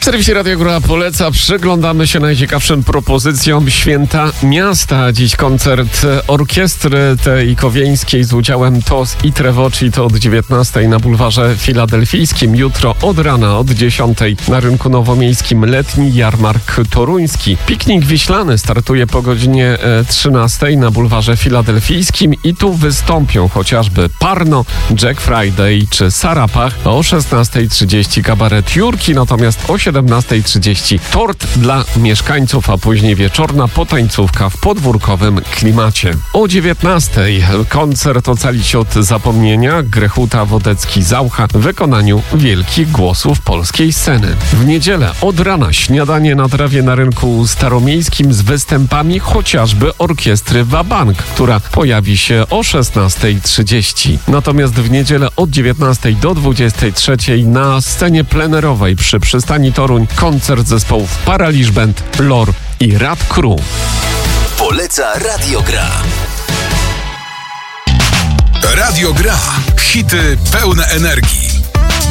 serwisie Radio Gra poleca. Przyglądamy się najciekawszym propozycjom Święta Miasta. Dziś koncert orkiestry tej kowieńskiej z udziałem Tos i Trevoci to od 19 na Bulwarze Filadelfijskim. Jutro od rana, od 10 na Rynku Nowomiejskim letni jarmark toruński. Piknik wiślany startuje po godzinie 13 na Bulwarze Filadelfijskim i tu wystąpią chociażby Parno, Jack Friday czy Sarapach. O 16:30 kabaret Jurki, natomiast o 17:30 tort dla mieszkańców, a później wieczorna potańcówka w podwórkowym klimacie. O 19:00 koncert Ocalić od zapomnienia Grechuta Wodecki-Zaucha w wykonaniu wielkich głosów polskiej sceny. W niedzielę od rana śniadanie na trawie na Rynku Staromiejskim z występami chociażby orkiestry Wabank, która pojawi się o 16:30. Natomiast w niedzielę od 19:00 do 23:00 na scenie plenerowej przy przystani Toruń koncert zespołów Paraliż Band, Lor i Rad Crew. Poleca Radio Gra. Radio Gra. Hity pełne energii.